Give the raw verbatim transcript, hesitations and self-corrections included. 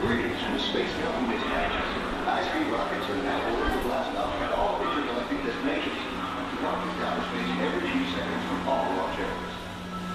Greetings from the Space Government Digest. High-speed rockets are now ordered to blast off at all